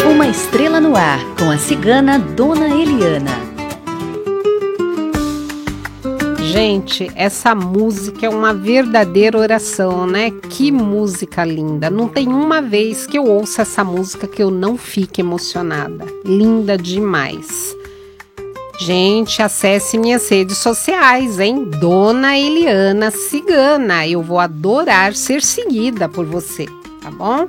Uma estrela no ar, com a cigana Dona Eliana. Gente, essa música é uma verdadeira oração, né? Que música linda! Não tem uma vez que eu ouço essa música que eu não fique emocionada. Linda demais. Gente, acesse minhas redes sociais, hein? Dona Eliana Cigana. Eu vou adorar ser seguida por você, tá bom?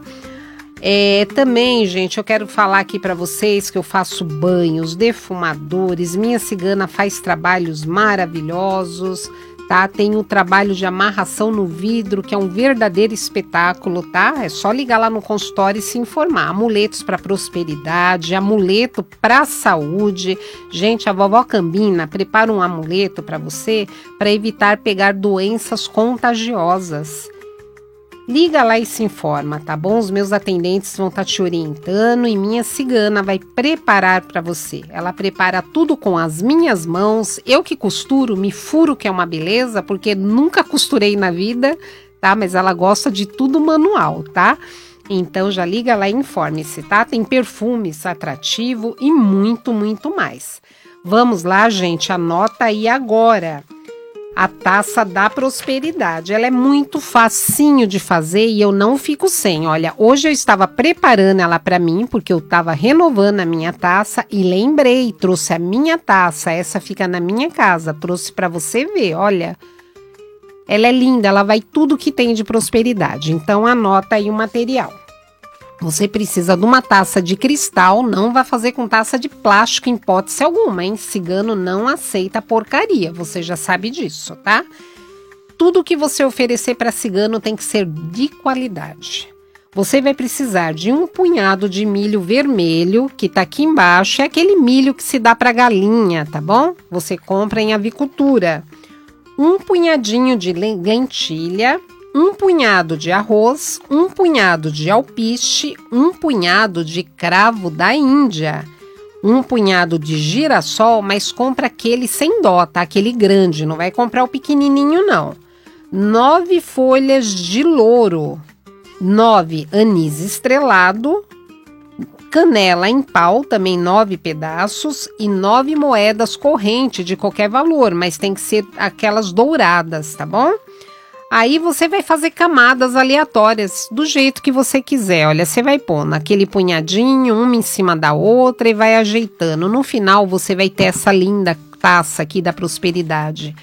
Também, gente, eu quero falar aqui para vocês que eu faço banhos, defumadores, minha cigana faz trabalhos maravilhosos, tá? Tem o trabalho de amarração no vidro, que é um verdadeiro espetáculo, tá? É só ligar lá no consultório e se informar. Amuletos para prosperidade, amuleto para saúde. Gente, a vovó Cambina prepara um amuleto para você para evitar pegar doenças contagiosas. Liga lá e se informa, tá bom? Os meus atendentes vão estar te orientando e minha cigana vai preparar para você. Ela prepara tudo com as minhas mãos. Eu que costuro, me furo, que é uma beleza, porque nunca costurei na vida, tá? Mas ela gosta de tudo manual, tá? Então já liga lá e informe-se, tá? Tem perfumes atrativo e muito, muito mais. Vamos lá, gente, anota aí agora. A taça da prosperidade, ela é muito facinho de fazer e eu não fico sem. Olha, hoje eu estava preparando ela para mim, porque eu estava renovando a minha taça e lembrei, trouxe a minha taça, essa fica na minha casa, trouxe para você ver, olha. Ela é linda, ela vai tudo que tem de prosperidade, então anota aí o material. Você precisa de uma taça de cristal, não vai fazer com taça de plástico em hipótese alguma, hein? Cigano não aceita porcaria, você já sabe disso, tá? Tudo que você oferecer para cigano tem que ser de qualidade. Você vai precisar de um punhado de milho vermelho, que tá aqui embaixo, é aquele milho que se dá para galinha, tá bom? Você compra em avicultura. Um punhadinho de lentilha, um punhado de arroz, um punhado de alpiste, um punhado de cravo da Índia, um punhado de girassol, mas compra aquele sem dó, tá? Aquele grande, não vai comprar o pequenininho não. 9 folhas de louro, 9 anis estrelado, canela em pau, também 9 pedaços e 9 moedas corrente de qualquer valor, mas tem que ser aquelas douradas, tá bom? Aí você vai fazer camadas aleatórias, do jeito que você quiser. Olha, você vai pôr naquele punhadinho, uma em cima da outra e vai ajeitando. No final, você vai ter essa linda taça aqui da prosperidade.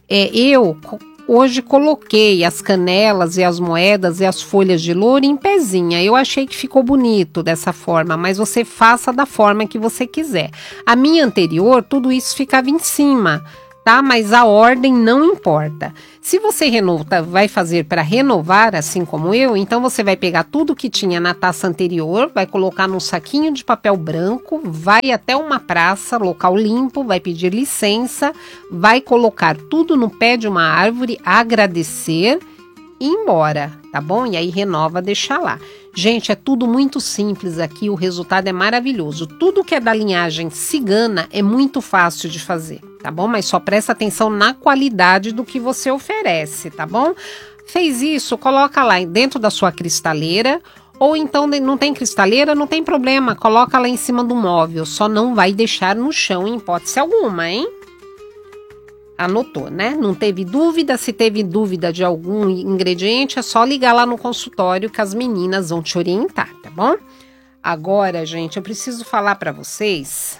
Eu hoje coloquei as canelas e as moedas e as folhas de louro em pezinha. Eu achei que ficou bonito dessa forma, mas você faça da forma que você quiser. A minha anterior, tudo isso ficava em cima, tá? Mas a ordem não importa. Se você vai fazer para renovar, assim como eu, então você vai pegar tudo que tinha na taça anterior, vai colocar num saquinho de papel branco, vai até uma praça, local limpo, vai pedir licença, vai colocar tudo no pé de uma árvore, agradecer e ir embora, tá bom? E aí renova, deixa lá. Gente, é tudo muito simples aqui, o resultado é maravilhoso. Tudo que é da linhagem cigana é muito fácil de fazer, tá bom? Mas só presta atenção na qualidade do que você oferece, tá bom? Fez isso, coloca lá dentro da sua cristaleira, ou então não tem cristaleira, não tem problema, coloca lá em cima do móvel, só não vai deixar no chão em hipótese alguma, hein? Anotou, né? Não teve dúvida? Se teve dúvida de algum ingrediente, é só ligar lá no consultório que as meninas vão te orientar, tá bom? Agora, gente, eu preciso falar para vocês,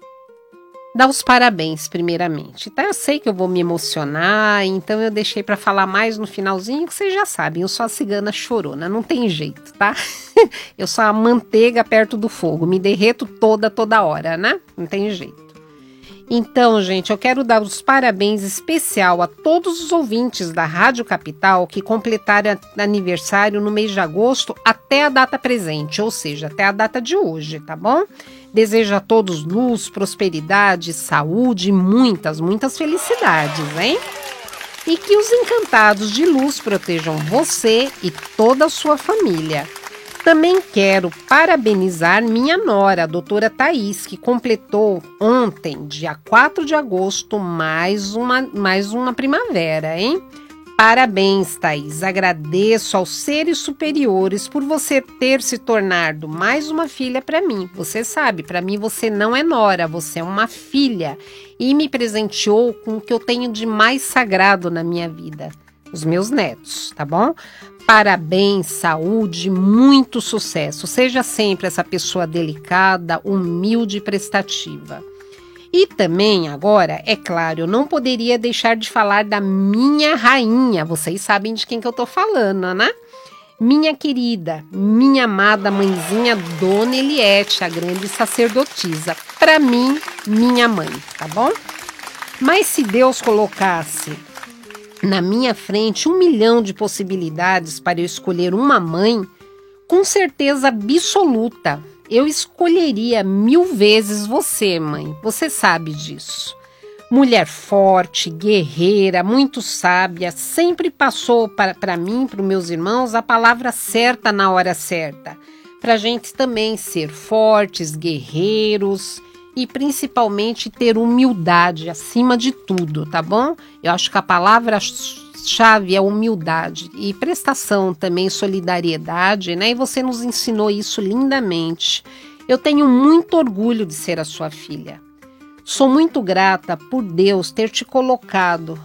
dar os parabéns primeiramente, tá? Eu sei que eu vou me emocionar, então eu deixei para falar mais no finalzinho, que vocês já sabem, eu sou a cigana chorona, não tem jeito, tá? Eu sou a manteiga perto do fogo, me derreto toda hora, né? Não tem jeito. Então, gente, eu quero dar os parabéns especial a todos os ouvintes da Rádio Capital que completaram aniversário no mês de agosto até a data presente, ou seja, até a data de hoje, tá bom? Desejo a todos luz, prosperidade, saúde e muitas felicidades, hein? E que os encantados de luz protejam você e toda a sua família. Também quero parabenizar minha nora, a doutora Thaís, que completou ontem, dia 4 de agosto, mais uma primavera, hein? Parabéns, Thaís. Agradeço aos seres superiores por você ter se tornado mais uma filha para mim. Você sabe, para mim você não é nora, você é uma filha. E me presenteou com o que eu tenho de mais sagrado na minha vida, os meus netos, tá bom? Parabéns, saúde, muito sucesso. Seja sempre essa pessoa delicada, humilde e prestativa. E também, agora, é claro, eu não poderia deixar de falar da minha rainha. Vocês sabem de quem que eu tô falando, né? Minha querida, minha amada mãezinha Dona Eliette, a grande sacerdotisa. Para mim, minha mãe, tá bom? Mas se Deus colocasse na minha frente 1 milhão de possibilidades para eu escolher uma mãe, com certeza absoluta, eu escolheria 1000 vezes você, mãe. Você sabe disso. Mulher forte, guerreira, muito sábia, sempre passou para mim, para os meus irmãos, a palavra certa na hora certa. Para a gente também ser fortes, guerreiros e principalmente ter humildade acima de tudo, tá bom? Eu acho que a palavra-chave é humildade e prestação também, solidariedade, né? E você nos ensinou isso lindamente. Eu tenho muito orgulho de ser a sua filha. Sou muito grata por Deus ter te colocado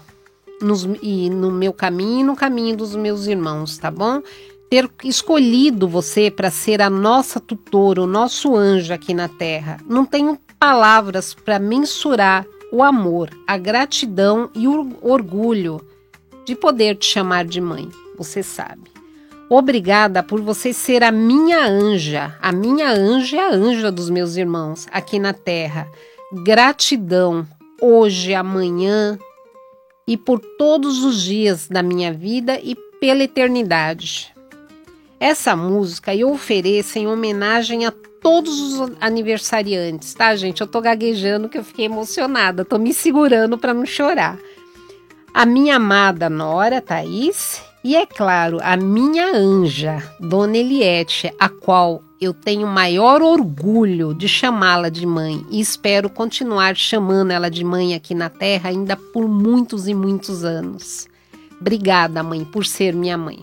no meu caminho e no caminho dos meus irmãos, tá bom? Ter escolhido você para ser a nossa tutora, o nosso anjo aqui na Terra. Não tenho palavras para mensurar o amor, a gratidão e o orgulho de poder te chamar de mãe, você sabe. Obrigada por você ser a minha anja. A minha anja é a anja dos meus irmãos aqui na Terra. Gratidão hoje, amanhã e por todos os dias da minha vida e pela eternidade. Essa música eu ofereço em homenagem a todos os aniversariantes, tá, gente? Eu tô gaguejando que eu fiquei emocionada, tô me segurando para não chorar. A minha amada nora, Thaís, e é claro, a minha anja, Dona Eliette, a qual eu tenho maior orgulho de chamá-la de mãe e espero continuar chamando ela de mãe aqui na Terra ainda por muitos e muitos anos. Obrigada, mãe, por ser minha mãe.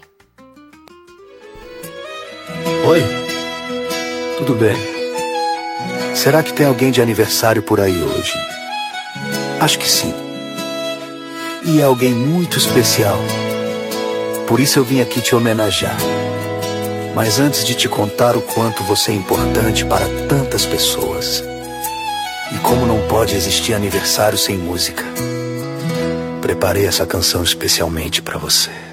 Oi, tudo bem? Será que tem alguém de aniversário por aí hoje? Acho que sim. E é alguém muito especial. Por isso eu vim aqui te homenagear. Mas antes de te contar o quanto você é importante para tantas pessoas e como não pode existir aniversário sem música, preparei essa canção especialmente para você.